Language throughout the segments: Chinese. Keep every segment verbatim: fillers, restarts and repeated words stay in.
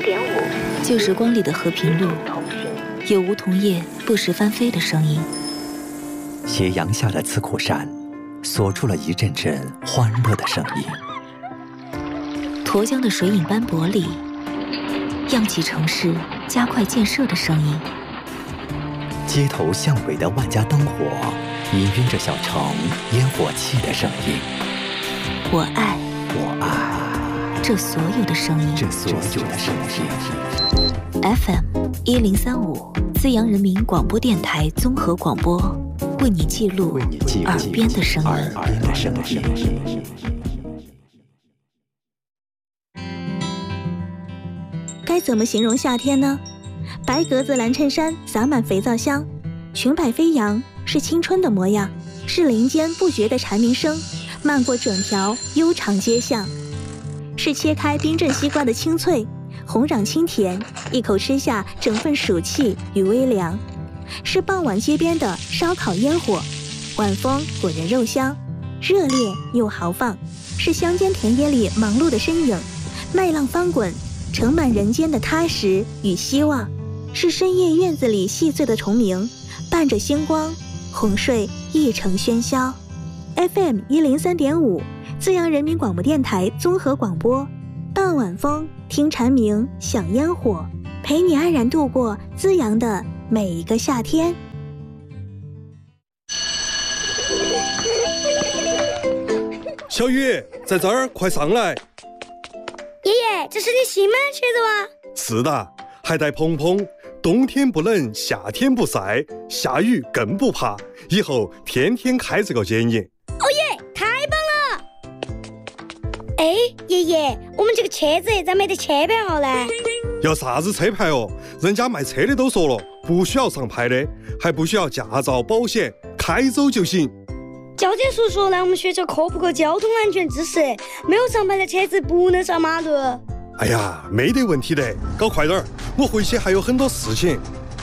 点五， 旧时光里的和平路，有梧桐叶不时翻飞的声音。 斜阳下的刺库山，锁出了一阵阵欢乐的声音。 沱江的水影斑驳里，漾起城市加快建设的声音。 街头巷尾的万家灯火，氤氲着小城烟火气的声音。 我爱， 我爱这所有的声音， 这所有的声音。 F M 一零三五，资阳人民广播电台综合广播，为你记录耳边的声音。 该怎么形容夏天呢？白格子蓝衬衫洒满肥皂香，裙摆飞扬，是青春的模样，是林间不绝的蝉鸣声，漫过整条悠长街巷，是切开冰镇西瓜的清脆，红壤清甜，一口吃下整份暑气与微凉，是傍晚街边的烧烤烟火，晚风裹人肉香，热烈又豪放，是乡间田野里忙碌的身影，麦浪翻滚，盛满人间的踏实与希望，是深夜院子里细碎的虫鸣，伴着星光，哄睡一城喧嚣。F M 一零三点五，资阳人民广播电台综合广播，傍晚风，听蝉鸣，享烟火，陪你安然度过资阳的每一个夏天。 小雨，在这儿，快上来！ 爷爷，这是你新买的车子吗？ 是的，还带蓬蓬，冬天不冷，夏天不晒，下雨更不怕，以后天天开这个接你。 哦耶，太棒了！哎，爷爷，我们这个车子咋没得车牌号呢？ 要啥子车牌哦？人家卖车的都说了，不需要上牌的，还不需要驾照、保险，开走就行。 交警叔叔来我们学校科普个交通安全知识，没有上牌的车子不能上马路。 哎呀，没得问题的，搞快点儿，我回去还有很多事情。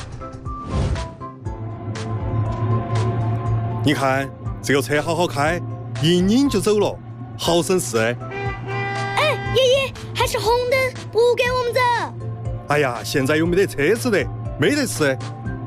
你看这个车好好开，一拧就走了，好省事。 哎，爷爷，还是红灯，不给我们走。 哎呀，现在又没得车子的，没得事。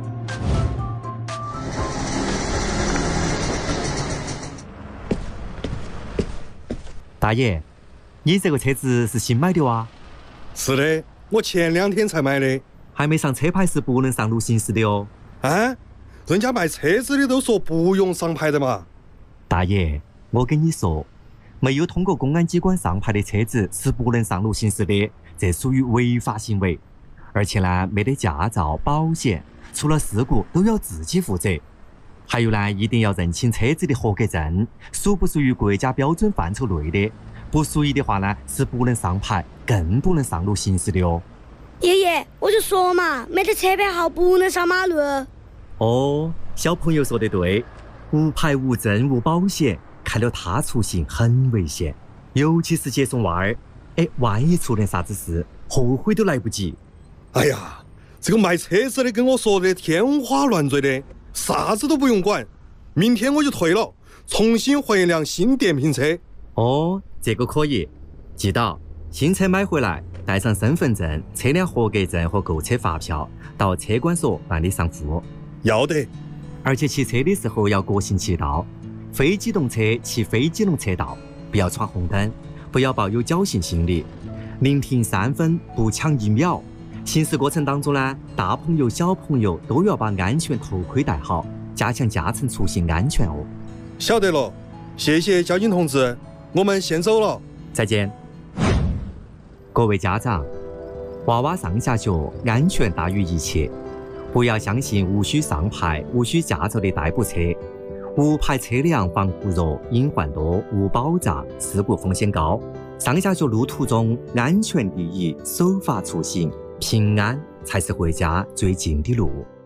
大爷，你这个车子是新买的哇？ 是的，我前两天才买的。 还没上车牌是不能上路行驶的哦。 啊？人家卖车子的都说不用上牌的嘛。 大爷，我跟你说，没有通过公安机关上牌的车子是不能上路行驶的，这属于违法行为。而且呢，没得驾照、保险，出了事故都要自己负责。还有呢，一定要认清车子的合格证，属不属于国家标准范畴内的，不属于的话呢，是不能上牌，更不能上路行驶的哦。 爷爷，我就说嘛，没得车牌号不能上马路。 哦，小朋友说得对，无牌无证无保险，开了他出行很危险，尤其是接送娃儿，哎，万一出点啥子事，后悔都来不及。 哎呀，这个卖车子的跟我说的天花乱坠的，啥子都不用管，明天我就退了，重新换一辆新电瓶车。 哦，这个可以，记到新车买回来，带上身份证、车辆合格证和购车发票，到车管所办理上户。 要得。 而且骑车的时候要国行骑道，非机动车骑非机动车道，不要闯红灯，不要抱有侥幸心理，宁停三分不抢一秒。行驶过程当中呢，大朋友小朋友都要把安全头盔戴好，加强驾乘出行安全哦。 晓得了，谢谢交警同志，我们先走了。 再见。各位家长，娃娃上下学安全大于一切，不要相信无需上牌、无需驾照的代步车。无牌车辆防护弱、隐患多、无保障，事故风险高。上下学路途中，安全第一，守法出行，平安才是回家最近的路。